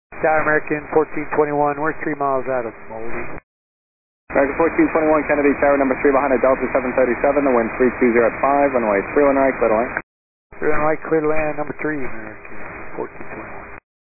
Tower American 1421, we're 3 miles out of Moldy. American 1421, Kennedy Tower number 3 behind a Delta 737, the wind 320 at 5, runway 31 right, clear to land. 31 right, clear to land, number 3, American 1421.